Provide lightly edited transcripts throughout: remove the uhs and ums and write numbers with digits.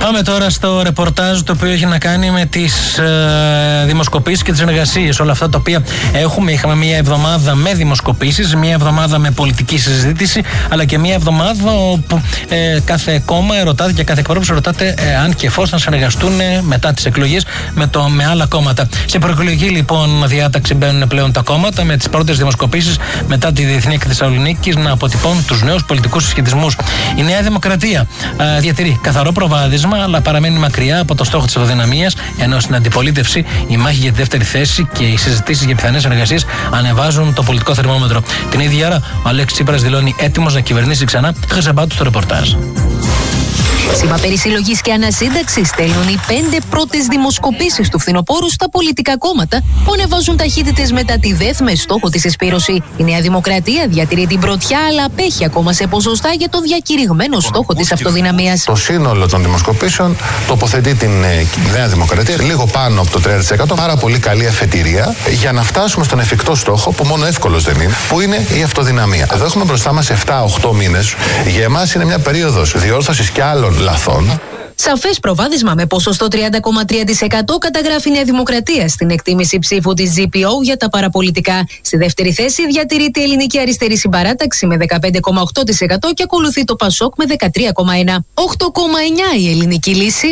Πάμε τώρα στο ρεπορτάζ το οποίο έχει να κάνει με τις δημοσκοπήσεις και τις εργασίες. Όλα αυτά τα οποία έχουμε. Είχαμε μία εβδομάδα με δημοσκοπήσεις, μία εβδομάδα με πολιτική συζήτηση, αλλά και μία εβδομάδα όπου κάθε κόμμα ερωτάται και κάθε εκπρόσωπος ερωτάται αν και εφόσον θα συνεργαστούν μετά τις εκλογές με άλλα κόμματα. Σε προεκλογική λοιπόν διάταξη μπαίνουν πλέον τα κόμματα με τις πρώτες δημοσκοπήσεις μετά τη Διεθνή Έκθεση Θεσσαλονίκης να αποτυπώνουν τους νέους πολιτικούς συσχετισμούς. Η Νέα Δημοκρατία διατηρεί καθαρό προβάδισμα, αλλά παραμένει μακριά από το στόχο της αυτοδυναμίας, ενώ στην αντιπολίτευση η μάχη για τη δεύτερη θέση και οι συζητήσεις για πιθανές εργασίες ανεβάζουν το πολιτικό θερμόμετρο. Την ίδια ώρα, ο Αλέξης Τσίπρας δηλώνει έτοιμος να κυβερνήσει ξανά. Χρυσαμπάτου στο ρεπορτάζ. Σήμα περισυλλογής και ανασύνταξης στέλνουν οι 5 πρώτες δημοσκοπήσεις του φθινοπόρου στα πολιτικά κόμματα που ανεβάζουν ταχύτητες μετά τη ΔΕΘ με στόχο τη συσπήρωση. Η Νέα Δημοκρατία διατηρεί την πρωτιά, αλλά απέχει ακόμα σε ποσοστά για το διακηρυγμένο στόχο της αυτοδυναμίας. Το σύνολο των δημοσκοπήσεων τοποθετεί την Νέα Δημοκρατία λίγο πάνω από το 30%. Πάρα πολύ καλή αφετηρία για να φτάσουμε στον εφικτό στόχο, που μόνο εύκολος δεν είναι, που είναι η αυτοδυναμία. Εδώ έχουμε μπροστά μας 7-8 μήνες. Για εμάς είναι μια περίοδος διόρθωσης και άλλων λαθών. Σαφές προβάδισμα με ποσοστό 30,3% καταγράφει η Νέα Δημοκρατία στην εκτίμηση ψήφου της GPO για τα παραπολιτικά. Στη δεύτερη θέση διατηρείται η Ελληνική Αριστερή Συμπαράταξη με 15,8% και ακολουθεί το ΠΑΣΟΚ με 13,1%. 8,9% η Ελληνική Λύση,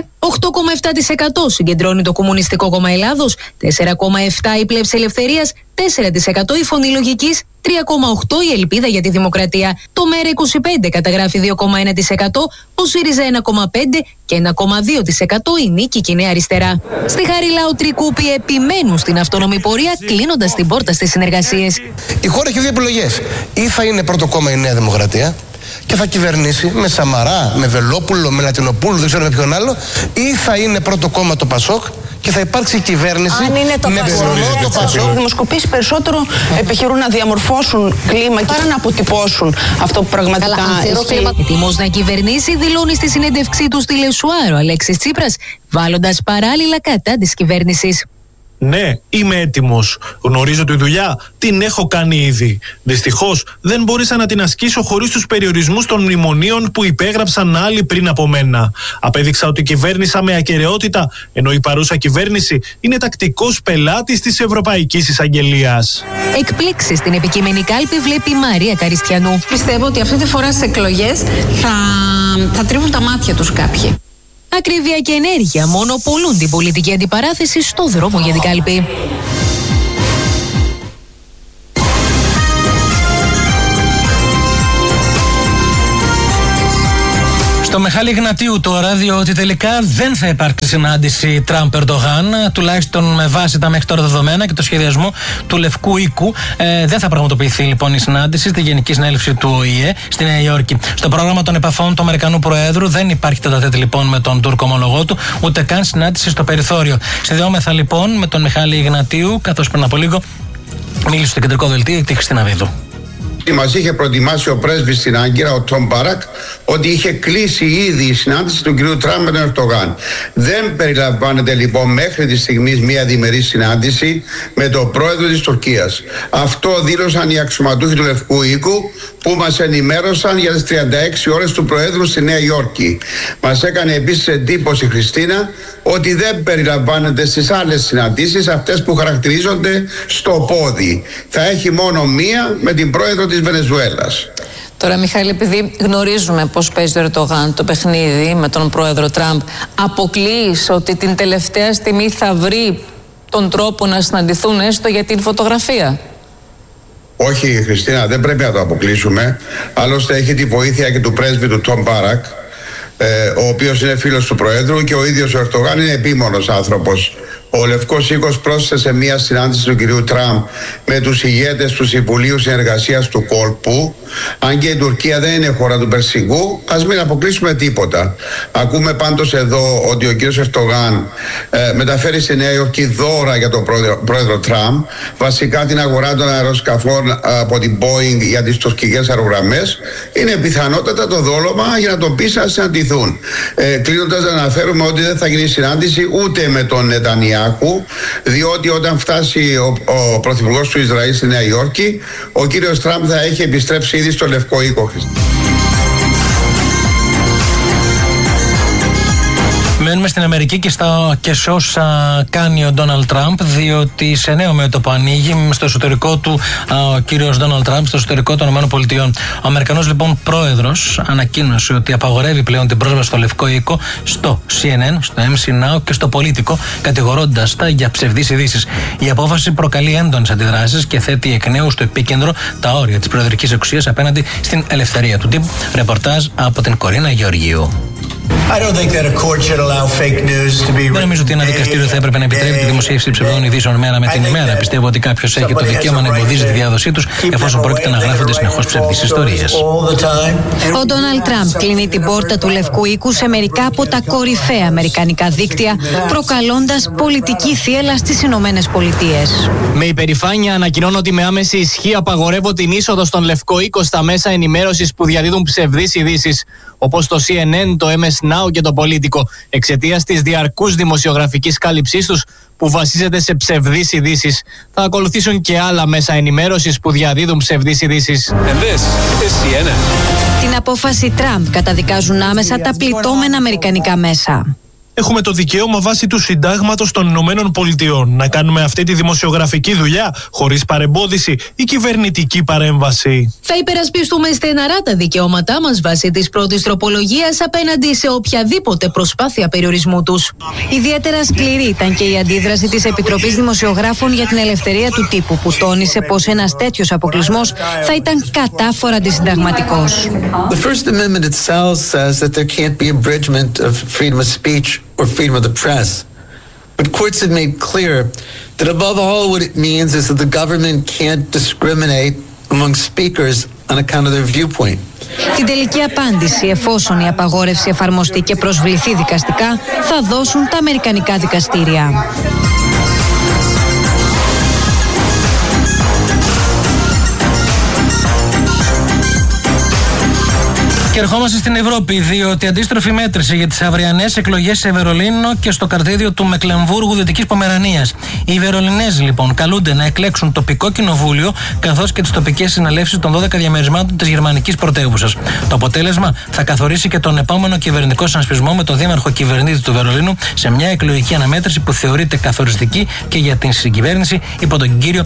8,7% συγκεντρώνει το Κομμουνιστικό Κόμμα Ελλάδος, 4,7% η Πλεύση Ελευθερίας, 4% η Φωνή Λογικής, 3,8% η Ελπίδα για τη Δημοκρατία. Το ΜΕΡΑ25 καταγράφει 2,1%, ο ΣΥΡΙΖΑ 1,5% και 1,2% η Νίκη και η Νέα Αριστερά. Στη Χαριλάου Τρικούπη επιμένουν στην αυτόνομη πορεία, κλείνοντας την πόρτα στις συνεργασίες. Η χώρα έχει δύο επιλογές. Ή θα είναι πρώτο κόμμα η Νέα Δημοκρατία και θα κυβερνήσει με Σαμαρά, με Βελόπουλο, με Λατινοπούλου, δεν ξέρω με ποιον άλλο, ή θα είναι πρώτο κόμμα το ΠΑΣΟΚ και θα υπάρξει κυβέρνηση. Αν είναι το ΠΑΣΟΚ, οι δημοσκοπήσεις περισσότερο επιχειρούν να διαμορφώσουν κλίμα παρά να αποτυπώσουν αυτό που πραγματικά ισχύει. Έτοιμος να κυβερνήσει, δηλώνει στη συνέντευξή του στη Λεσουάρ ο Αλέξης Τσίπρας, βάλλοντας παράλληλα κατά της κυβέρνησης. Ναι, είμαι έτοιμος. Γνωρίζω τη δουλειά, την έχω κάνει ήδη. Δυστυχώς δεν μπόρεσα να την ασκήσω χωρίς τους περιορισμούς των μνημονίων που υπέγραψαν άλλοι πριν από μένα. Απέδειξα ότι κυβέρνησα με ακεραιότητα, ενώ η παρούσα κυβέρνηση είναι τακτικός πελάτης της Ευρωπαϊκής Εισαγγελίας. Εκπλήξεις στην επικείμενη κάλπη βλέπει η Μαρία Καριστιανού. Πιστεύω ότι αυτή τη φορά στις εκλογές θα τρίβουν τα μάτια τους κάποιοι. Ακρίβεια και ενέργεια μονοπολούν την πολιτική αντιπαράθεση στο δρόμο για την κάλπη. Στο Μιχάλη Γνατίου τώρα, διότι τελικά δεν θα υπάρξει συνάντηση Τραμπ-Ερντογάν, τουλάχιστον με βάση τα μέχρι τώρα δεδομένα και το σχεδιασμό του Λευκού Οίκου. Δεν θα πραγματοποιηθεί λοιπόν η συνάντηση στη Γενική Συνέλευση του ΟΗΕ στη Νέα Υόρκη. Στο πρόγραμμα των επαφών του Αμερικανού Προέδρου δεν υπάρχει τετατέτη λοιπόν με τον Τούρκο ομολογό του, ούτε καν συνάντηση στο περιθώριο. Συνδεόμεθα λοιπόν με τον Μιχάλη Γνατίου, καθώς πριν από λίγο μίλησε στο κεντρικό δελτίο τη Χριστίνα Βίδου. Μας είχε προετοιμάσει ο πρέσβης στην Άγκυρα, ο Τόμ Μπάρακ, ότι είχε κλείσει ήδη η συνάντηση του κ. Τραμπ με τον Ερντογάν. Δεν περιλαμβάνεται λοιπόν μέχρι τη στιγμή μια διμερή συνάντηση με τον πρόεδρο της Τουρκίας. Αυτό δήλωσαν οι αξιωματούχοι του Λευκού Οίκου, που μας ενημέρωσαν για τις 36 ώρες του Προέδρου στη Νέα Υόρκη. Μας έκανε επίσης εντύπωση, Χριστίνα, ότι δεν περιλαμβάνεται στις άλλες συναντήσεις, αυτές που χαρακτηρίζονται στο πόδι. Θα έχει μόνο μία με την πρόεδρο της Βενεζουέλας. Τώρα, Μιχάλη, επειδή γνωρίζουμε πώς παίζει ο Ερντογάν το παιχνίδι με τον πρόεδρο Τραμπ, αποκλείεις ότι την τελευταία στιγμή θα βρει τον τρόπο να συναντηθούν έστω για την φωτογραφία? Όχι, Χριστίνα, δεν πρέπει να το αποκλείσουμε. Άλλωστε έχει τη βοήθεια και του πρέσβη του Τόμ Μπάρακ, ο οποίος είναι φίλος του Προέδρου, και ο ίδιος ο Ερντογάν είναι επίμονος άνθρωπος. Ο Λευκός Οίκος πρόσθεσε μία συνάντηση του κυρίου Τραμπ με τους ηγέτες του Συμβουλίου Συνεργασίας του Κόλπου. Αν και η Τουρκία δεν είναι χώρα του Περσικού, ας μην αποκλείσουμε τίποτα. Ακούμε πάντως εδώ ότι ο κύριος Ερντογάν μεταφέρει στη Νέα Υόρκη δώρα για τον πρόεδρο Τραμπ, βασικά την αγορά των αεροσκαφών από την Boeing για τις τουρκικές αερογραμμές. Είναι πιθανότατα το δόλωμα για να τον πείσει να συναντηθούν. Κλείνοντας, να αναφέρουμε ότι δεν θα γίνει συνάντηση ούτε με τον Νετανιάχου, διότι όταν φτάσει ο πρωθυπουργός του Ισραήλ στη Νέα Υόρκη, ο κύριος Τραμπ θα έχει επιστρέψει ήδη στο Λευκό Οίκο. Μένουμε στην Αμερική και σε όσα κάνει ο Ντόναλντ Τραμπ, διότι σε νέο μέτωπο ανοίγει στο εσωτερικό του ο κύριος Ντόναλντ Τραμπ, στο εσωτερικό των ΗΠΑ. Ο Αμερικανός λοιπόν πρόεδρος ανακοίνωσε ότι απαγορεύει πλέον την πρόσβαση στο Λευκό Οίκο, στο CNN, στο MC Now και στο Πολίτικο, κατηγορώντας τα για ψευδείς ειδήσεις. Η απόφαση προκαλεί έντονες αντιδράσεις και θέτει εκ νέου στο επίκεντρο τα όρια της προεδρικής εξουσίας απέναντι στην ελευθερία του τύπου. Ρεπορτάζ από την Κορίνα Γεωργίου. Δεν νομίζω ότι ένα δικαστήριο θα έπρεπε να επιτρέπει τη δημοσίευση ψευδών ειδήσεων μέρα με την ημέρα. Πιστεύω ότι κάποιος έχει το δικαίωμα να εμποδίζει τη διάδοσή τους, εφόσον πρόκειται να γράφονται συνεχώς ψευδείς ιστορίες. Ο Ντόναλντ Τραμπ κλείνει την πόρτα του Λευκού Οίκου σε μερικά από τα κορυφαία αμερικανικά δίκτυα, προκαλώντας πολιτική θύελλα στις Ηνωμένες Πολιτείες. Με υπερηφάνεια ανακοινώνω ότι με άμεση ισχύ απαγορεύω την είσοδο στον Λευκό Οίκο στα μέσα ενημέρωσης που διαδίδουν ψευδείς ειδήσεις, όπως το CNN, το MS Now και το Πολίτικο, εξαιτίας της διαρκούς δημοσιογραφικής κάλυψής τους που βασίζεται σε ψευδείς ειδήσεις. Θα ακολουθήσουν και άλλα μέσα ενημέρωσης που διαδίδουν ψευδείς ειδήσεις. Την απόφαση Τραμπ καταδικάζουν άμεσα τα πληττόμενα αμερικανικά μέσα. Έχουμε το δικαίωμα βάσει του συντάγματος των Ηνωμένων Πολιτειών να κάνουμε αυτή τη δημοσιογραφική δουλειά χωρίς παρεμπόδιση ή κυβερνητική παρέμβαση. Θα υπερασπιστούμε στεναρά τα δικαιώματά μας βάσει της πρώτης τροπολογίας απέναντι σε οποιαδήποτε προσπάθεια περιορισμού τους. Ιδιαίτερα σκληρή ήταν και η αντίδραση της Επιτροπής Δημοσιογράφων για την Ελευθερία του Τύπου, που τόνισε πως ένας τέτοιος αποκλεισμός θα ήταν κατάφορα αντισυνταγματικός. The First Amendment itself says that there can't be abridgment of freedom of speech or freedom of the press. But courts have made clear that above all what it means is that the government can't discriminate among speakers on account of their viewpoint. Την τελική απάντηση, εφόσον η απαγόρευση εφαρμοστεί και προσβληθεί δικαστικά, θα δώσουν τα αμερικανικά δικαστήρια. Και ερχόμαστε στην Ευρώπη, διότι αντίστροφη μέτρηση για τις αυριανές εκλογές σε Βερολίνο και στο καρτίδιο του Μεκλεμβούργου Δυτικής Πομερανίας. Οι Βερολινέζοι λοιπόν καλούνται να εκλέξουν τοπικό κοινοβούλιο καθώς και τις τοπικές συνελεύσεις των 12 διαμερισμάτων της γερμανικής πρωτεύουσας. Το αποτέλεσμα θα καθορίσει και τον επόμενο κυβερνητικό συνασπισμό με τον δήμαρχο κυβερνήτη του Βερολίνου σε μια εκλογική αναμέτρηση που θεωρείται καθοριστική και για την συγκυβέρνηση υπό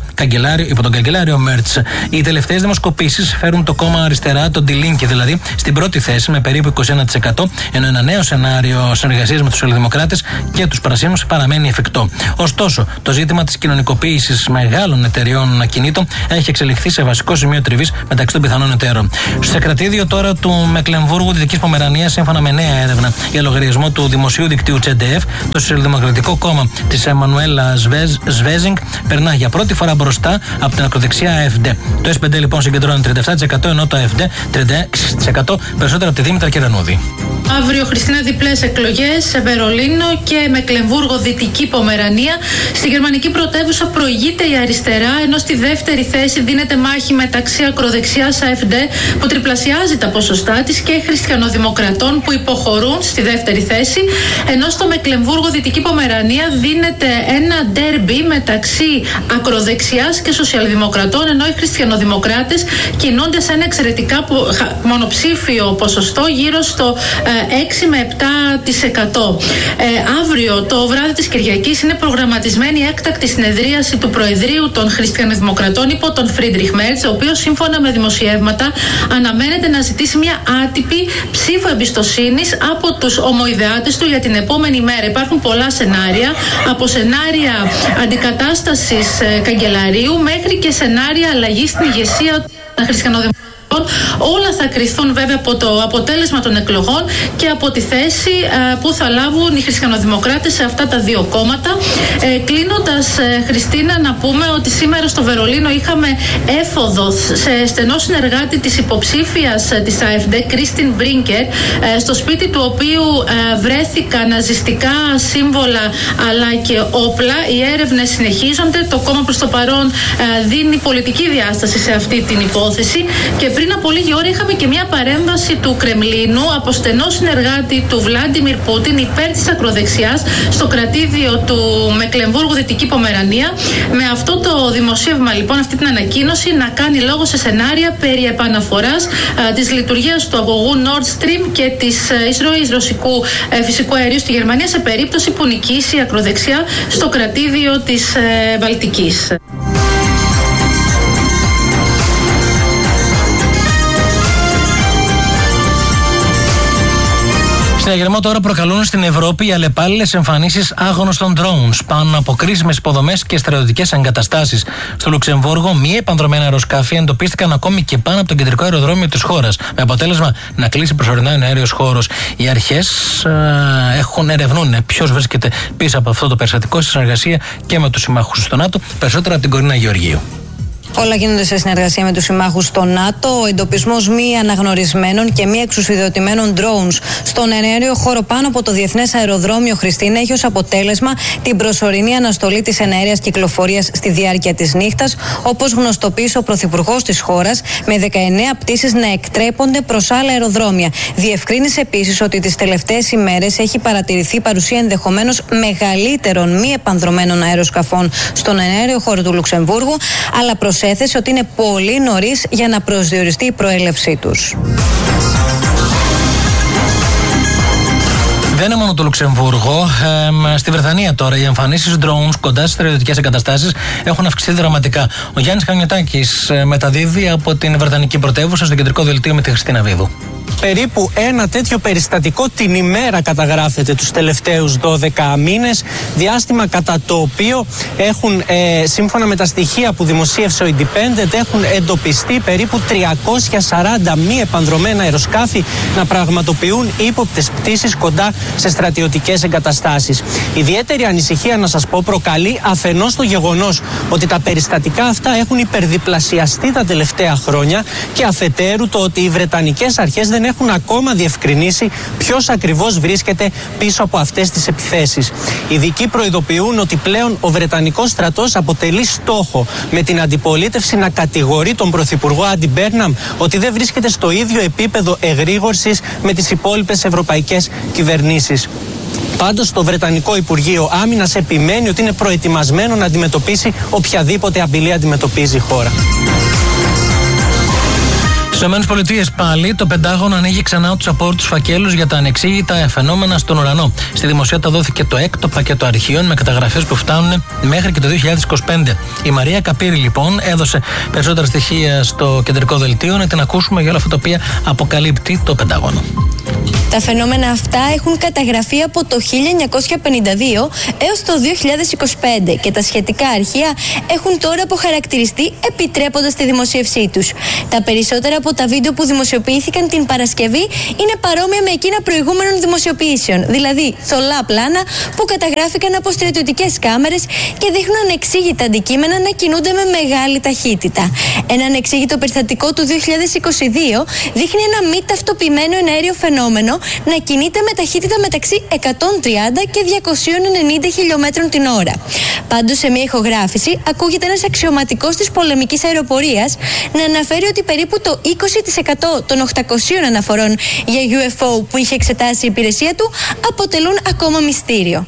τον καγκελάριο Μέρτς. Οι τελευταίες δημοσκοπήσεις φέρουν το κόμμα αριστερά, τον Die Linke δηλαδή, στην πρώτη θέση με περίπου 21%, ενώ ένα νέο σενάριο συνεργασίας με τους Σοσιαλδημοκράτες και τους Πρασίνους παραμένει εφικτό. Ωστόσο, το ζήτημα της κοινωνικοποίησης μεγάλων εταιριών ακινήτων έχει εξελιχθεί σε βασικό σημείο τριβής μεταξύ των πιθανών εταίρων. Στο κρατήδιο τώρα του Μεκλεμβούργου Δυτικής Πομερανίας, σύμφωνα με νέα έρευνα για λογαριασμό του δημοσίου δικτύου ZDF, το Σοσιαλδημοκρατικό κόμμα της Εμμανουέλα Σβέζινγκ περνά για πρώτη φορά μπροστά από την ακροδεξιά AfD. Το SPD λοιπόν συγκεντρώνει 37%, ενώ το AfD 36%, περισσότερα από τη Δήμητρα Κερανούδη. Αύριο, Χριστίνα, διπλές εκλογές σε Βερολίνο και Μεκλεμβούργο Δυτική Πομερανία. Στη γερμανική πρωτεύουσα προηγείται η αριστερά, ενώ στη δεύτερη θέση δίνεται μάχη μεταξύ ακροδεξιάς AfD που τριπλασιάζει τα ποσοστά της και χριστιανοδημοκρατών που υποχωρούν στη δεύτερη θέση, ενώ στο Μεκλεμβούργο Δυτική Πομερανία δίνεται ένα ντέρμπι μεταξύ ακροδεξιάς και σοσιαλδημοκρατών, ενώ οι χριστιανοδημοκράτες κινούνται σε ένα εξαιρετικά μονοψήφιο ποσοστό γύρω στο 6 με 7%. Αύριο το βράδυ της Κυριακής είναι προγραμματισμένη η έκτακτη συνεδρίαση του Προεδρείου των Χριστιανοδημοκρατών υπό τον Φρίντριχ Μέρτς, ο οποίος σύμφωνα με δημοσιεύματα αναμένεται να ζητήσει μια άτυπη ψήφο εμπιστοσύνης από τους ομοειδεάτες του για την επόμενη μέρα. Υπάρχουν πολλά σενάρια, από σενάρια αντικατάστασης καγκελαρίου μέχρι και σενάρια αλλαγής στην ηγεσία των χριστιανοδημοκρατών. Όλα θα κριθούν βέβαια από το αποτέλεσμα των εκλογών και από τη θέση που θα λάβουν οι χριστιανοδημοκράτες σε αυτά τα δύο κόμματα. Κλείνοντας, Χριστίνα, να πούμε ότι σήμερα στο Βερολίνο είχαμε έφοδο σε στενό συνεργάτη της υποψήφιας της AfD, Κρίστιν Μπρίνκερ, στο σπίτι του οποίου βρέθηκαν ναζιστικά σύμβολα αλλά και όπλα. Οι έρευνες συνεχίζονται. Το κόμμα προς το παρόν δίνει πολιτική διάσταση σε αυτή την υπόθεση και πριν από λίγη ώρα είχαμε και μια παρέμβαση του Κρεμλίνου από στενό συνεργάτη του Βλάντιμιρ Πούτιν υπέρ της ακροδεξιάς στο κρατήδιο του Μεκλεμβούργου Δυτική Πομερανία. Με αυτό το δημοσίευμα, λοιπόν, αυτή την ανακοίνωση, να κάνει λόγο σε σενάρια περί επαναφοράς της λειτουργίας του αγωγού Nord Stream και της εισρωής ρωσικού φυσικού αερίου στη Γερμανία σε περίπτωση που νικήσει η ακροδεξιά στο κρατήδιο της Βαλτικής. Συναγερμό τώρα προκαλούν στην Ευρώπη οι αλλεπάλληλες εμφανίσεις άγνωστων drones πάνω από κρίσιμες υποδομές και στρατιωτικές εγκαταστάσεις. Στο Λουξεμβούργο, μη επανδρομένα αεροσκάφη εντοπίστηκαν ακόμη και πάνω από το κεντρικό αεροδρόμιο της χώρας, με αποτέλεσμα να κλείσει προσωρινά ο αέριος χώρος. Οι αρχές ερευνούν ποιος βρίσκεται πίσω από αυτό το περιστατικό, σε συνεργασία και με τους συμμάχους στο ΝΑΤΟ. Περισσότερα από την Κορίνα Γεωργίου. Όλα γίνονται σε συνεργασία με τους συμμάχους στο ΝΑΤΟ. Ο εντοπισμός μη αναγνωρισμένων και μη εξουσιοδοτημένων drones στον εναέριο χώρο πάνω από το Διεθνές Αεροδρόμιο Χριστίνα έχει ως αποτέλεσμα την προσωρινή αναστολή της εναέριας κυκλοφορίας στη διάρκεια της νύχτας, όπως γνωστοποίησε ο Πρωθυπουργός της χώρας, με 19 πτήσεις να εκτρέπονται προς άλλα αεροδρόμια. Διευκρίνησε επίσης ότι τις τελευταίες ημέρες έχει παρατηρηθεί παρουσία ενδεχομένως μεγαλύτερων μη επανδρομένων αεροσκαφών στον εναέριο χώρο του Λουξεμβούργου, αλλά προσέθεσε ότι είναι πολύ νωρίς για να προσδιοριστεί η προέλευσή τους. Δεν είναι μόνο το Λουξεμβούργο. Στη Βρετανία τώρα οι εμφανίσεις drones κοντά στις στρατιωτικές εγκαταστάσεις έχουν αυξηθεί δραματικά. Ο Γιάννης Χανιωτάκης μεταδίδει από την Βρετανική πρωτεύουσα στο κεντρικό δελτίο με τη Χριστίνα Βίδου. Περίπου ένα τέτοιο περιστατικό την ημέρα καταγράφεται τους τελευταίους 12 μήνες, διάστημα κατά το οποίο έχουν, σύμφωνα με τα στοιχεία που δημοσίευσε ο Independent, έχουν εντοπιστεί περίπου 340 μη επανδρομένα αεροσκάφη να πραγματοποιούν ύποπτες πτήσεις κοντά σε στρατιωτικές εγκαταστάσεις. Ιδιαίτερη ανησυχία, να σας πω, προκαλεί αφενός το γεγονός ότι τα περιστατικά αυτά έχουν υπερδιπλασιαστεί τα τελευταία χρόνια και αφετέρου το ότι οι βρετανικές αρχές δεν έχουν ακόμα διευκρινίσει ποιος ακριβώς βρίσκεται πίσω από αυτές τις επιθέσεις. Οι ειδικοί προειδοποιούν ότι πλέον ο Βρετανικός στρατός αποτελεί στόχο, με την αντιπολίτευση να κατηγορεί τον Πρωθυπουργό Άντι Μπέρναμ ότι δεν βρίσκεται στο ίδιο επίπεδο εγρήγορσης με τις υπόλοιπες ευρωπαϊκές κυβερνήσεις. Πάντως, το Βρετανικό Υπουργείο Άμυνας επιμένει ότι είναι προετοιμασμένο να αντιμετωπίσει οποιαδήποτε απειλή αντιμετωπίζει η χώρα. Στις ΗΠΑ πάλι το Πεντάγωνο ανοίγει ξανά τους απόρριτους φακέλους για τα ανεξήγητα φαινόμενα στον ουρανό. Στη δημοσιότητα δόθηκε το έκτο πακέτο αρχείων με καταγραφές που φτάνουν μέχρι και το 2025. Η Μαρία Καπύρη, λοιπόν, έδωσε περισσότερα στοιχεία στο κεντρικό δελτίο, να την ακούσουμε για όλα αυτά τα οποία αποκαλύπτει το Πεντάγωνο. Τα φαινόμενα αυτά έχουν καταγραφεί από το 1952 έως το 2025 και τα σχετικά αρχεία έχουν τώρα αποχαρακτηριστεί, επιτρέποντας τη δημοσίευσή τους. Τα περισσότερα από τα βίντεο που δημοσιοποιήθηκαν την Παρασκευή είναι παρόμοια με εκείνα προηγούμενων δημοσιοποιήσεων, δηλαδή θολά πλάνα που καταγράφηκαν από στρατιωτικές κάμερες και δείχνουν ανεξήγητα αντικείμενα να κινούνται με μεγάλη ταχύτητα. Ένα ανεξήγητο περιστατικό του 2022 δείχνει ένα μη ταυτοποιημένο εναέριο φαινόμενο να κινείται με ταχύτητα μεταξύ 130 και 290 χιλιόμετρων την ώρα. Πάντως, σε μια ηχογράφηση ακούγεται ένας αξιωματικός της πολεμικής αεροπορίας να αναφέρει ότι περίπου το 20% των 800 αναφορών για UFO που είχε εξετάσει η υπηρεσία του αποτελούν ακόμα μυστήριο.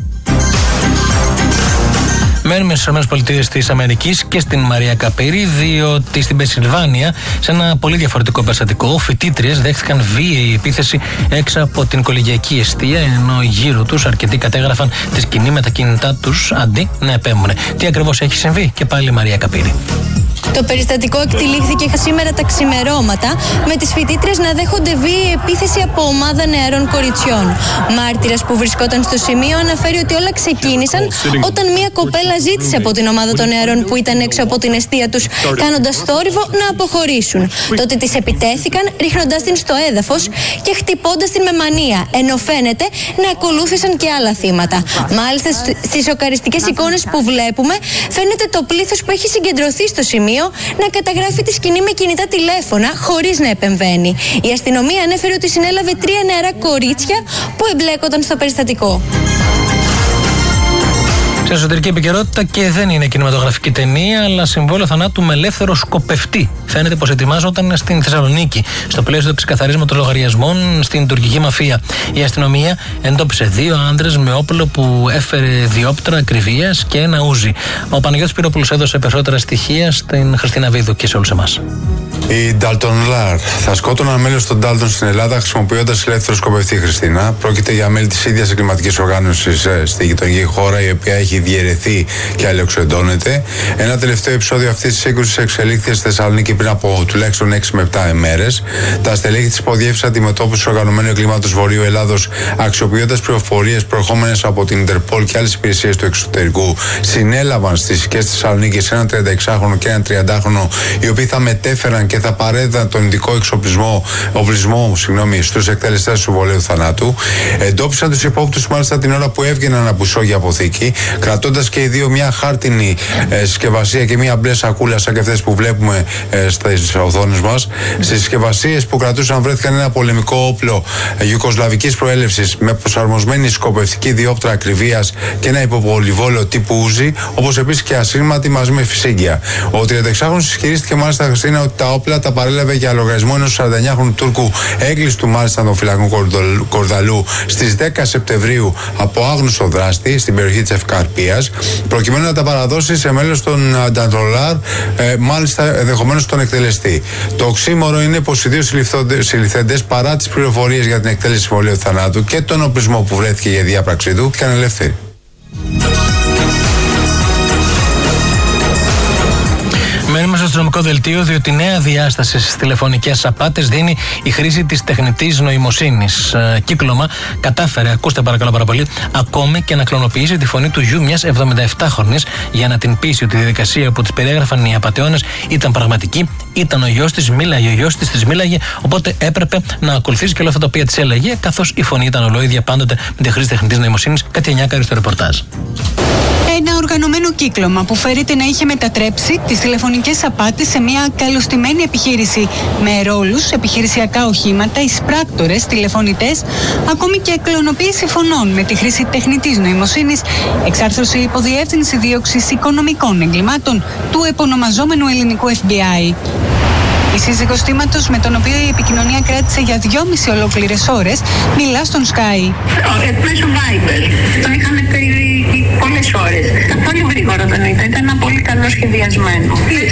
Μένουμε στις ΗΠΑ και στην Μαρία Καπύρη, διότι στην Πενσιλβάνια, σε ένα πολύ διαφορετικό περιστατικό, φοιτήτριες δέχτηκαν βίαιη επίθεση έξω από την κολεγιακή εστία, ενώ γύρω τους αρκετοί κατέγραφαν τη σκηνή με τα κινητά τους αντί να επέμβουν. Τι ακριβώς έχει συμβεί, και πάλι η Μαρία Καπύρη. Το περιστατικό εκτυλίχθηκε σήμερα τα ξημερώματα, με τις φοιτήτριες να δέχονται βίαιη επίθεση από ομάδα νεαρών κοριτσιών. Μάρτυρας που βρισκόταν στο σημείο αναφέρει ότι όλα ξεκίνησαν όταν μία κοπέλα ζήτησε από την ομάδα των νεαρών που ήταν έξω από την εστία τους, κάνοντας θόρυβο να αποχωρήσουν. Τότε τις επιτέθηκαν, ρίχνοντας την στο έδαφος και χτυπώντας την με μανία, ενώ φαίνεται να ακολούθησαν και άλλα θύματα. Μάλιστα, στις σοκαριστικές εικόνες που βλέπουμε, φαίνεται το πλήθος που έχει συγκεντρωθεί στο σημείο να καταγράφει τη σκηνή με κινητά τηλέφωνα χωρίς να επεμβαίνει. Η αστυνομία ανέφερε ότι συνέλαβε 3 νεαρά κορίτσια που εμπλέκονταν στο περιστατικό. Σε εσωτερική επικαιρότητα, και δεν είναι κινηματογραφική ταινία, αλλά συμβόλαιο θανάτου με ελεύθερο σκοπευτή. Φαίνεται πως ετοιμάζονταν στην Θεσσαλονίκη, στο πλαίσιο του ξεκαθαρίσματος λογαριασμών στην τουρκική μαφία. Η αστυνομία εντόπισε 2 άνδρες με όπλο που έφερε διόπτρα ακριβίας και ένα ούζι. Ο Παναγιώτης Πυρόπουλος έδωσε περισσότερα στοιχεία στην Χριστίνα Βίδου και σε όλους εμάς. Οι Dalton Lar θα σκότωναν μέλος των Dalton στην Ελλάδα χρησιμοποιώντας ελεύθερο σκοπευτή, Χριστίνα. Πρόκειται για μέλη της ίδιας εγκληματικής οργάνωσης στη γειτονική χώρα, η οποία έχει διαιρεθεί και αλληλοξεντώνεται. Ένα τελευταίο επεισόδιο αυτής της σύγκρουσης εξελίχθηκε στη Θεσσαλονίκη πριν από τουλάχιστον 6 με 7 ημέρες. Τα στελέχη της υποδιεύσης αντιμετώπισης οργανωμένου εγκλήματος Βορείου Ελλάδος, αξιοποιώντας πληροφορίες προερχόμενες από την Ιντερπολ και άλλες υπηρεσίες του εξωτερικού, συνέλαβαν στις συσκές της Θεσσαλονίκης έναν 36χρονο και έναν 30χρονο, οι οποίοι θα μετέφεραν και θα παρέδιδαν τον ειδικό οπλισμό στους εκτελεστές του συμβολαίου θανάτου. Εντόπισαν τους υπόπτους μάλιστα την ώρα που έβγαιναν από ισόγεια αποθήκη, κρατώντας και οι δύο μια χάρτινη συσκευασία και μια μπλε σακούλα σαν και αυτές που βλέπουμε στις οθόνες μας. Στις συσκευασίες που κρατούσαν βρέθηκαν ένα πολεμικό όπλο ιουγκοσλαβικής προέλευσης με προσαρμοσμένη σκοπευτική διόπτρα ακριβίας και ένα υποπολιβόλαιο τύπου ούζι, όπως επίσης και ασύρματη μαζί με φυσίγγια. Ο 36χρονος ισχυρίστηκε μάλιστα, Χριστίνα, ότι τα όπλα τα παρέλαβε για λογαριασμό ενός 49χρονου Τούρκου, έγκλειστου μάλιστα των φυλακών Κορδαλού στις 10 Σεπτεμβρίου από άγνωστο δράστη στην περιοχή της Ευκαρπίας, προκειμένου να τα παραδώσει σε μέλος των Νταντρολάρ, μάλιστα ενδεχομένως τον εκτελεστή. Το οξύμορο είναι πως οι δύο συλληφθέντες, παρά τις πληροφορίες για την εκτέλεση συμβολαίου θανάτου και τον οπλισμό που βρέθηκε για διάπραξή του, ήταν ελεύθεροι. Μένουμε στο αστυνομικό δελτίο, διότι νέα διάσταση στις τηλεφωνικές απάτες δίνει η χρήση της τεχνητής νοημοσύνης. Κύκλωμα κατάφερε, ακούστε παρακαλώ πάρα πολύ, ακόμη και να κλωνοποιήσει τη φωνή του γιου μιας 77χρονης για να την πείσει ότι η διαδικασία που της περιέγραφαν οι απατεώνες ήταν πραγματική, ήταν ο γιος της, μίλαγε ο γιος της μίλαγε, οπότε έπρεπε να ακολουθήσει και όλα αυτά τα οποία της έλεγε, καθώς η φωνή ήταν ολόιδια πάντοτε με τη χρήση τεχνητής νοημοσύνης. Κάτι Νιάκαρη στο ρεπορτάζ. Ένα οργανωμένο κύκλωμα που φέρεται να είχε μετατρέψει τις τηλεφωνικές απάτες σε μια καλωστημένη επιχείρηση με ρόλους, επιχειρησιακά οχήματα, εισπράκτορες, τηλεφωνητές, ακόμη και κλωνοποίηση φωνών με τη χρήση τεχνητής νοημοσύνης, εξάρθρωση υποδιεύθυνση δίωξης οικονομικών εγκλημάτων του επωνομαζόμενου ελληνικού FBI. Η σύζυγος θύματος, με τον οποίο η επικοινωνία κράτησε για 2,5 ολόκληρες ώρες, μιλά στον Sky. Μέσω Viber. Τον είχαμε πει πολλές ώρες. Πολύ γρήγορα δεν ήταν. Ήταν ένα πολύ καλό σχεδιασμένο.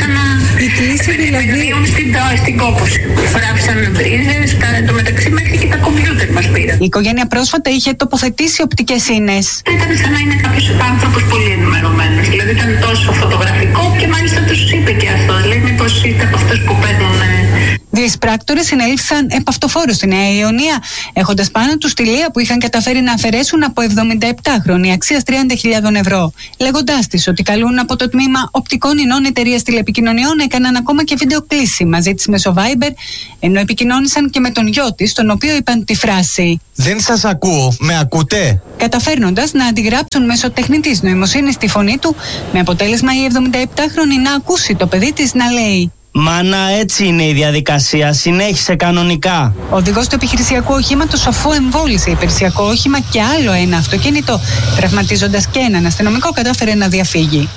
Η κλίση δηλαδή. Στην κόπωση. Φράφησαν μπρίζες, εν τω μεταξύ μέχρι και τα κομπιούτερ μας πήραν. Η οικογένεια πρόσφατα είχε τοποθετήσει οπτικές ίνες. Ήταν σαν να είναι κάποιος άνθρωπος πολύ ενημερωμένος. Δηλαδή ήταν τόσο φωτογραφικό και μάλιστα τους είπε και αυτό. Δηλαδή μήπως ήταν από αυτούς που παίρνουν. Δύο εισπράκτορες συνέληφθησαν επαυτοφόρο στη Νέα Ιωνία, έχοντας πάνω τους τη Λία που είχαν καταφέρει να αφαιρέσουν από 77χρονη αξίας 30.000 ευρώ. Λέγοντάς της ότι καλούν από το τμήμα οπτικών ινών εταιρείας τηλεπικοινωνιών, έκαναν ακόμα και βιντεοκλήση μαζί της μέσω Viber, ενώ επικοινώνησαν και με τον γιο της, τον οποίο είπαν τη φράση «Δεν σας ακούω, με ακούτε?» καταφέρνοντας να αντιγράψουν μέσω τεχνητής νοημοσύνης τη φωνή του, με αποτέλεσμα η 77χρονη να ακούσει το παιδί της να λέει «Μάνα, έτσι είναι η διαδικασία, συνέχισε κανονικά». Ο οδηγός του επιχειρησιακού οχήματος, αφού εμβόλισε υπηρεσιακό όχημα και άλλο ένα αυτοκίνητο, τραυματίζοντας και έναν αστυνομικό, κατάφερε να διαφύγει.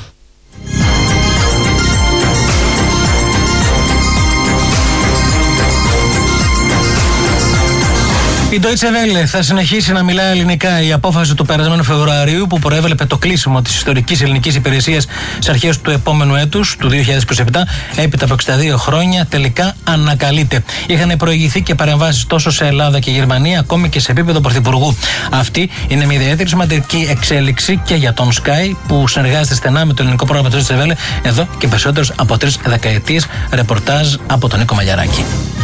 Η Deutsche Welle θα συνεχίσει να μιλά ελληνικά. Η απόφαση του περασμένου Φεβρουαρίου που προέβλεπε το κλείσιμο της ιστορικής ελληνικής υπηρεσίας στις αρχές του επόμενου έτους, του 2027, έπειτα από 62 χρόνια, τελικά ανακαλείται. Είχαν προηγηθεί και παρεμβάσεις τόσο σε Ελλάδα και Γερμανία, ακόμη και σε επίπεδο πρωθυπουργού. Αυτή είναι μια ιδιαίτερη σημαντική εξέλιξη και για τον Sky, που συνεργάζεται στενά με το ελληνικό πρόγραμμα της Deutsche Welle εδώ και περισσότερες από 3 δεκαετίες. Ρεπορτάζ από τον Νίκο Μαλιαράκη.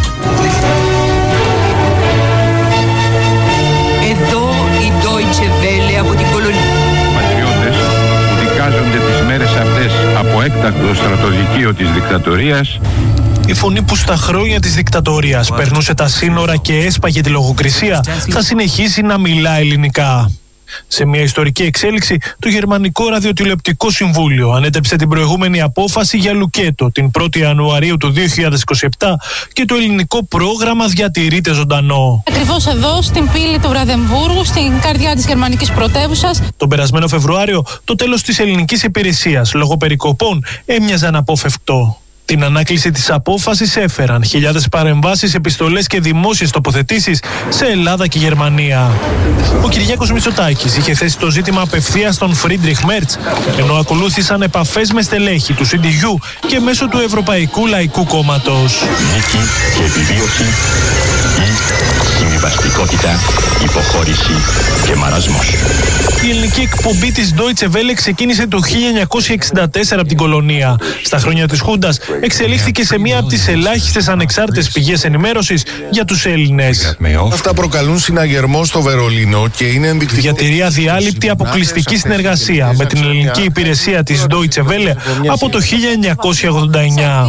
Από την κολονία. Πατριώτες που δικάζονται τις μέρες αυτές από έκτακτο στρατοδικείο της δικτατορίας. Η φωνή που στα χρόνια της δικτατορίας περνούσε τα σύνορα και έσπαγε τη λογοκρισία θα συνεχίσει να μιλά ελληνικά. Σε μια ιστορική εξέλιξη, το Γερμανικό Ραδιοτηλεοπτικό Συμβούλιο ανέτρεψε την προηγούμενη απόφαση για λουκέτο την 1η Ιανουαρίου του 2027 και το ελληνικό πρόγραμμα διατηρείται ζωντανό. Ακριβώς εδώ, στην πύλη του Βραδεμβούργου, στην καρδιά της γερμανικής πρωτεύουσας. Τον περασμένο Φεβρουάριο, το τέλος της ελληνικής υπηρεσίας λόγω περικοπών έμοιαζε αναπόφευκτο. Την ανάκληση της απόφασης έφεραν χιλιάδες παρεμβάσεις, επιστολές και δημόσιες τοποθετήσεις σε Ελλάδα και Γερμανία. Ο Κυριάκος Μητσοτάκης είχε θέσει το ζήτημα απευθείας στον Φρίντριχ Μέρτς, ενώ ακολούθησαν επαφές με στελέχη του CDU και μέσω του Ευρωπαϊκού Λαϊκού Κόμματος. Νίκη και επιβίωση ή συμβιβαστικότητα, υποχώρηση και μαρασμός. Η ελληνική εκπομπή της Deutsche Welle ξεκίνησε το 1964 από την κολονία. Στα χρόνια της Χούντας εξελίχθηκε σε μία από τις ελάχιστες ανεξάρτητες πηγές ενημέρωσης για τους Έλληνες. Αυτά προκαλούν συναγερμό στο Βερολίνο και είναι ενδεικτικό. Διατηρεί αδιάλειπτη αποκλειστική συνεργασία με την ελληνική υπηρεσία της Deutsche Welle από το 1989.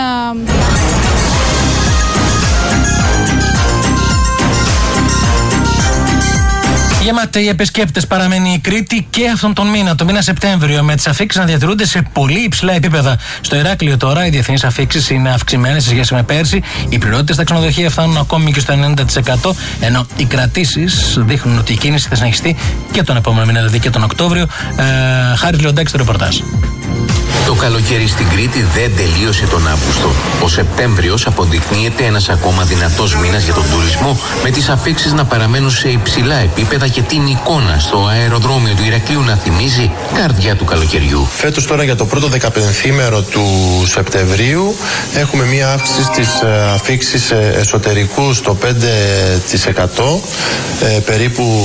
Γεμάτη οι επισκέπτες παραμένει η Κρήτη και αυτόν τον μήνα, το μήνα Σεπτέμβριο, με τις αφίξεις να διατηρούνται σε πολύ υψηλά επίπεδα. Στο Ηράκλειο τώρα οι διεθνείς αφίξεις είναι αυξημένες σε σχέση με πέρσι. Οι πληρότητες στα ξενοδοχεία φτάνουν ακόμη και στο 90%, ενώ οι κρατήσεις δείχνουν ότι η κίνηση θα συνεχιστεί και τον επόμενο μήνα, δηλαδή και τον Οκτώβριο. Χάρης Λιοντάκης, το ρεπορτάζ. Το καλοκαίρι στην Κρήτη δεν τελείωσε τον Αύγουστο. Ο Σεπτέμβριος αποδεικνύεται ένας ακόμα δυνατός μήνας για τον τουρισμό, με τις αφίξεις να παραμένουν σε υψηλά επίπεδα και την εικόνα στο αεροδρόμιο του Ηρακλείου να θυμίζει καρδιά του καλοκαιριού. Φέτος τώρα για το πρώτο 15ήμερο του Σεπτεμβρίου έχουμε μία αύξηση στις αφίξεις εσωτερικού στο 5%, περίπου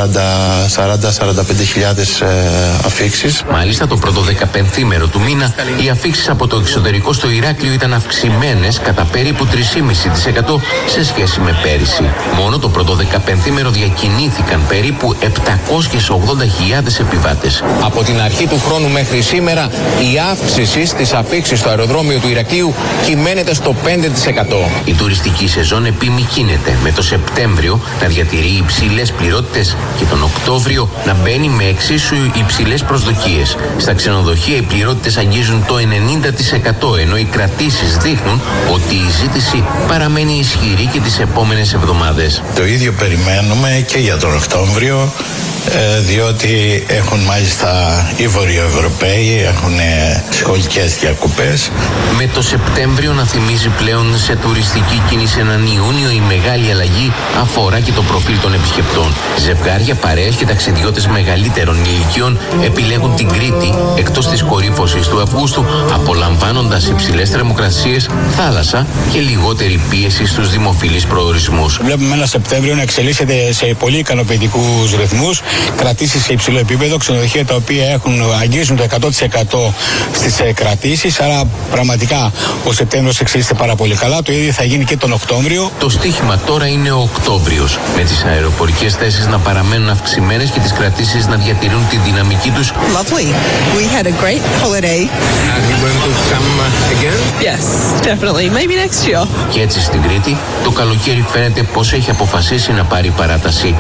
40-45.000 αφίξεις. Μάλιστα το πρώτο 15ήμερο του μήνα οι αφίξεις από το εξωτερικό στο Ηράκλειο ήταν αυξημένες κατά περίπου 3,5% σε σχέση με πέρυσι. Μόνο το πρώτο 15ήμερο διακινήθηκαν περίπου 780.000 επιβάτες. Από την αρχή του χρόνου μέχρι σήμερα η αύξηση στις αφίξεις στο αεροδρόμιο του Ηρακλείου κυμαίνεται στο 5%. Η τουριστική σεζόν επιμικρύνεται, με το Σεπτέμβριο να διατηρεί υψηλές πληρότητες και τον Οκτώβριο να μπαίνει με εξίσου υψηλές προσδοκίες. Στα ξενοδοχεία οι πληρότητες αγγίζουν το 90%, ενώ οι κρατήσεις δείχνουν ότι η ζήτηση παραμένει ισχυρή και τις επόμενες εβδομάδες. Το ίδιο περιμένουμε και για τον Οκτώβριο, διότι έχουν μάλιστα οι Βορειοευρωπαίοι έχουν σχολικές διακοπές. Με το Σεπτέμβριο να θυμίζει πλέον σε τουριστική κίνηση έναν Ιούνιο, η μεγάλη αλλαγή αφορά και το προφίλ των επισκεπτών. Ζευγάρια, παρέες και ταξιδιώτες μεγαλύτερων ηλικιών επιλέγουν την Κρήτη εκτός της κορύφωσης του Αυγούστου, απολαμβάνοντας υψηλές θερμοκρασίες, θάλασσα και λιγότερη πίεση στους δημοφιλείς προορισμούς. Βλέπουμε ένα Σεπτέμβριο να εξελίσσεται σε πολύ ικανοποιητικούς ρυθμούς, κρατήσεις σε υψηλό επίπεδο, ξενοδοχεία τα οποία αγγίζουν το 100% στις κρατήσεις. Άρα πραγματικά ο Σεπτέμβριος εξελίσσεται πάρα πολύ καλά. Το ίδιο θα γίνει και τον Οκτώβριο. Το στίχημα τώρα είναι ο Οκτώβριος, με τις αεροπορικές θέσεις να παραμένουν αυξημένες και τις κρατήσεις να διατηρούν τη δυναμική τους. Lovely. We had a great holiday. Are you going to come again? Yes, definitely. Maybe next year. Και έτσι στην Κρήτη το καλοκαίρι φαίνεται πως έχει αποφασίσει να πάρει παράταση.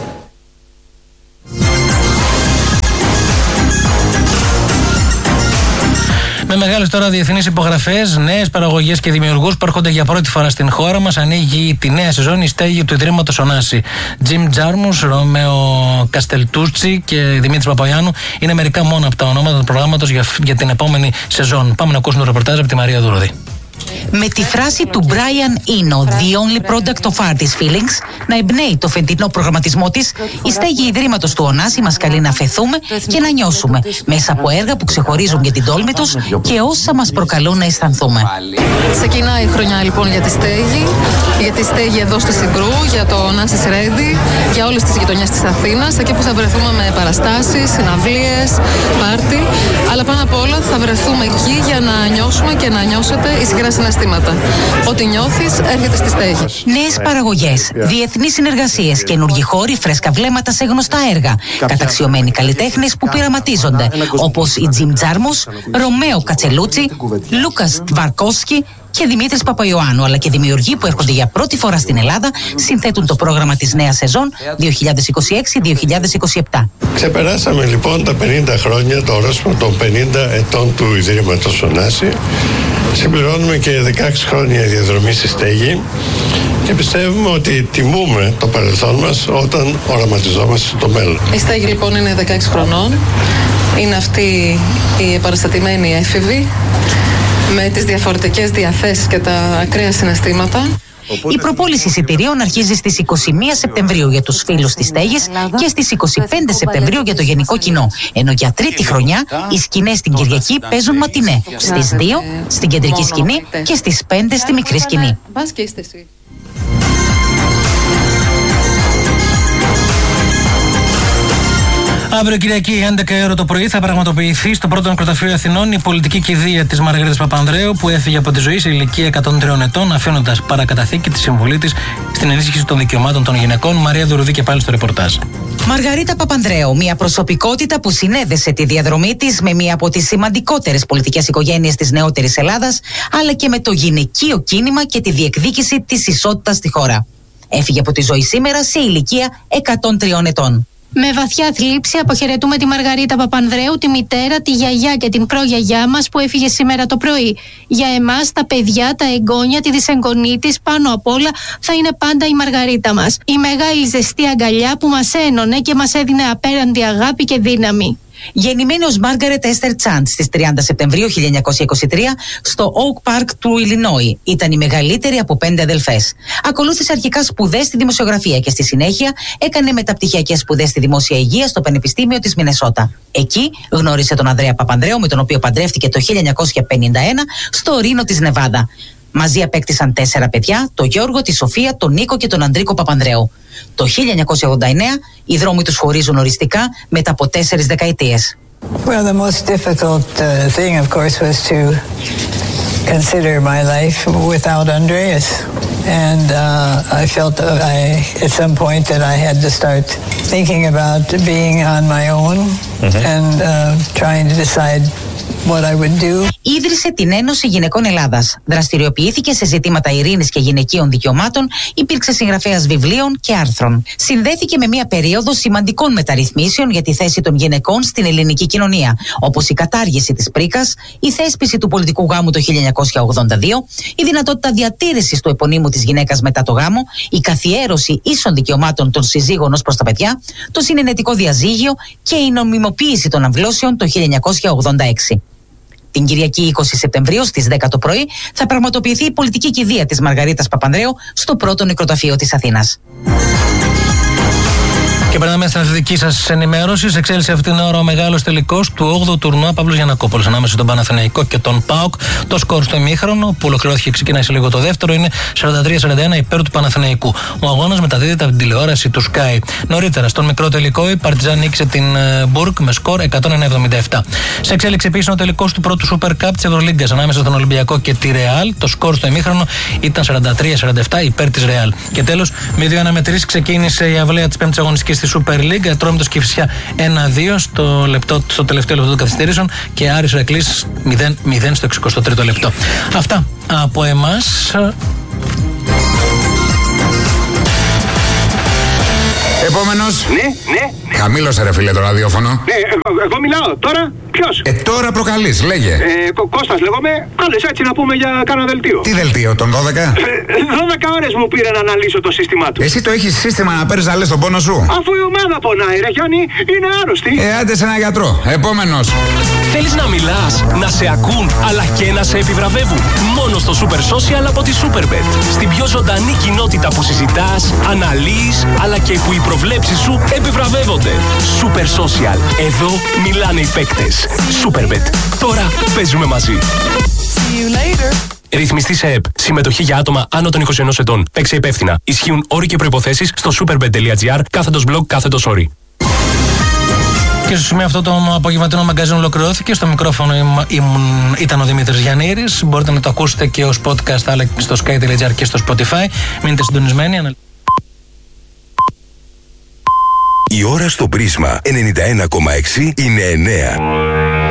Με μεγάλες τώρα διεθνείς υπογραφές, νέες παραγωγές και δημιουργούς που έρχονται για πρώτη φορά στην χώρα μας, ανοίγει τη νέα σεζόν η στέγη του Ιδρύματος Ωνάση. Τζιμ Τζάρμους, Ρωμαίο Καστελτούτσι και Δημήτρης Παπαγιάννου είναι μερικά μόνο από τα ονόματα του προγράμματος για την επόμενη σεζόν. Πάμε να ακούσουμε το ρεπορτάζ από τη Μαρία Δουροδή. Με τη φράση του Brian Eno, "The only product of art is feelings", να εμπνέει το φετινό προγραμματισμό της, η στέγη Ιδρύματος του Ωνάση μας καλεί να αφεθούμε και να νιώσουμε μέσα από έργα που ξεχωρίζουν για την τόλμη τους και όσα μας προκαλούν να αισθανθούμε. Ξεκινάει η χρονιά λοιπόν για τη στέγη εδώ στη Συγκρού, για το Ωνάσις Ρέντι, για όλες τις γειτονιές της Αθήνας, εκεί που θα βρεθούμε με παραστάσεις, συναυλίες, πάρτι, αλλά πάνω απ' όλα θα βρεθούμε εκεί για να νιώσουμε και να νιώσετε ισχυρά συναισθήματα. Ό,τι νιώθεις έρχεται στη στέγη. Νέες παραγωγές, διεθνείς συνεργασίες, καινούργιοι χώροι, φρέσκα βλέμματα σε γνωστά έργα. Καταξιωμένοι καλλιτέχνες που πειραματίζονται, όπως η Τζιμ Τζάρμους, Ρωμαίο Κατσελούτσι, Λούκας Τβαρκόσκι, και Δημήτρης Παπαϊωάννου, αλλά και δημιουργοί που έρχονται για πρώτη φορά στην Ελλάδα συνθέτουν το πρόγραμμα της νέας σεζόν 2026-2027. Ξεπεράσαμε λοιπόν τα 50 χρόνια, το ορόσημο των 50 ετών του Ιδρύματος Ωνάση. Συμπληρώνουμε και 16 χρόνια διαδρομή στη στέγη και πιστεύουμε ότι τιμούμε το παρελθόν μας όταν οραματιζόμαστε το μέλλον. Η στέγη λοιπόν είναι 16 χρονών. Είναι αυτή η επαναστατημένη έφηβη με τις διαφορετικές διαθέσεις και τα ακραία συναισθήματα. Η προπόληση εισιτηρίων αρχίζει στις 21 Σεπτεμβρίου για τους φίλους της στέγης και στις 25 Σεπτεμβρίου για το γενικό κοινό. Ενώ για τρίτη χρονιά οι σκηνές την Κυριακή παίζουν ματινέ. Στις 2 στην κεντρική σκηνή και στις 5 στη μικρή σκηνή. Αύριο Κυριακή, 11 ώρα το πρωί, θα πραγματοποιηθεί στο πρώτο νεκροταφείο Αθηνών η πολιτική κηδεία της Μαργαρίτας Παπανδρέου, που έφυγε από τη ζωή σε ηλικία 103 ετών, αφήνοντας παρακαταθήκη τη συμβολή της στην ενίσχυση των δικαιωμάτων των γυναικών. Μαρία Δουρουδή και πάλι στο ρεπορτάζ. Μαργαρίτα Παπανδρέου, μια προσωπικότητα που συνέδεσε τη διαδρομή της με μια από τις σημαντικότερες πολιτικές οικογένειες της νεότερης Ελλάδας, αλλά και με το γυναικείο κίνημα και τη διεκδίκηση της ισότητας στη χώρα. Έφυγε από τη ζωή σήμερα σε ηλικία 103 ετών. Με βαθιά θλίψη αποχαιρετούμε τη Μαργαρίτα Παπανδρέου, τη μητέρα, τη γιαγιά και την προγιαγιά μας που έφυγε σήμερα το πρωί. Για εμάς, τα παιδιά, τα εγγόνια, τη δυσεγγονή της, πάνω απ' όλα θα είναι πάντα η Μαργαρίτα μας. Η μεγάλη ζεστή αγκαλιά που μας ένωνε και μας έδινε απέραντη αγάπη και δύναμη. Γεννημένη ως Μάργαρετ Έστερ Τσάντ στις 30 Σεπτεμβρίου 1923 στο Oak Park του Ιλινόι. Ήταν η μεγαλύτερη από 5 αδελφές. Ακολούθησε αρχικά σπουδές στη δημοσιογραφία και στη συνέχεια έκανε μεταπτυχιακές σπουδές στη δημόσια υγεία στο Πανεπιστήμιο της Μινεσότα. Εκεί γνώρισε τον Ανδρέα Παπανδρέου, με τον οποίο παντρεύτηκε το 1951 στο Ρήνο της Νεβάδα. Μαζί απέκτησαν 4 παιδιά, τον Γιώργο, τη Σοφία, τον Νίκο και τον Αντρίκο Παπανδρέου. Το 1989 οι δρόμοι τους χωρίζουν οριστικά μετά από 4 δεκαετίες. Well, the most difficult thing, of course, was to consider my life without Andreas. And I felt at some point that I had to start thinking about being on my own and trying to decide what I would do. Ίδρυσε την Ένωση Γυναικών Ελλάδας. Δραστηριοποιήθηκε σε ζητήματα ειρήνης και γυναικείων δικαιωμάτων, υπήρξε συγγραφέας βιβλίων και άρθρων. Συνδέθηκε με μια περίοδο σημαντικών μεταρρυθμίσεων για τη θέση των γυναικών στην ελληνική κοινωνία, όπως η κατάργηση της πρίκας, η θέσπιση του πολιτικού γάμου το 1982, η δυνατότητα διατήρησης του επωνύμου της γυναίκας μετά το γάμο, η καθιέρωση ίσων δικαιωμάτων των συζύγων ως προς τα παιδιά, το συνενετικό διαζύγιο και η νομιμοποίηση των αμβλώσεων το 1986. Την Κυριακή 20 Σεπτεμβρίου στις 10 το πρωί θα πραγματοποιηθεί η πολιτική κηδεία της Μαργαρίτας Παπανδρέου στο πρώτο νεκροταφείο της Αθήνας. Και περνάμε στην δική σας ενημέρωση. Εξέλιξε αυτήν την ώρα ο μεγάλος τελικός του 8ου τουρνουά Παύλος Γιαννακόπουλος ανάμεσα στον Παναθηναϊκό και τον ΠΑΟΚ. Το σκορ στο ημίχρονο που ολοκληρώθηκε, ξεκινάει σε λίγο το δεύτερο, είναι 43-41 υπέρ του Παναθηναϊκού. Ο αγώνας μεταδίδεται από την τηλεόραση του Sky. Νωρίτερα, στον μικρό τελικό, η Παρτιζάν νίκησε την Μπουργκ με σκορ 101-77. Σε εξέλιξη επίσης ο τελικός του πρώτου Super Cup της Ευρωλίγκας ανάμεσα στον Ολυμπιακό και τη Ρεάλ. Το σκορ στο ημίχρονο ήταν 43-47 υπέρ της Ρεάλ. Και τέλος, με 2-1 με 3 ξεκίνησε η αυλαία της 5ης αγωνιστικής στη Super League. Ατρόμητος Κηφισιά 1-2 στο τελευταίο λεπτό των καθυστερήσεων και Άρης Ηρακλής 0-0 στο 63ο λεπτό. Αυτά από εμάς. Επόμενος. Ναι. Χαμήλωσε ρε φίλε το ραδιόφωνο. Ναι, εγώ μιλάω. Τώρα ποιος? Τώρα προκαλείς, λέγε. Κώστας λέγομαι. Άλλες έτσι να πούμε για κάνα δελτίο. Τι δελτίο, τον 12? 12 ώρες μου πήρε να αναλύσω το σύστημά του. Εσύ το έχεις σύστημα να παίρνεις να λες τον πόνο σου? Αφού η ομάδα πονάει ρε Γιάννη, είναι άρρωστη. Άντε σε ένα γιατρό. Επόμενος. Θέλεις να μιλάς, να σε ακούν, αλλά και να σε επιβραβεύουν? Μόνο στο Super Social από τη Superbet. Στην πιο ζωντανή κοινότητα που συζητάς, αναλύεις, αλλά και που οι προβλέψεις σου επιβραβεύονται. Super Social. Εδώ μιλάνε οι παίκτες. Superbet. Τώρα παίζουμε μαζί. Ρυθμιστή σε ΕΠ. Συμμετοχή για άτομα άνω των 21 ετών. Παίξε υπεύθυνα. Ισχύουν όροι και προϋποθέσεις στο superbet.gr/blog/όροι. Και στο σημείο αυτό το απογευματινό μαγκαζίνο ολοκληρώθηκε. Στο μικρόφωνο ήταν ο Δημήτρης Γιαννήρης. Μπορείτε να το ακούσετε και ως podcast αλλά και στο sky.gr και στο Spotify. Μείνετε συντονισμένοι. Η ώρα στο Πρίσμα 91,6 είναι 9.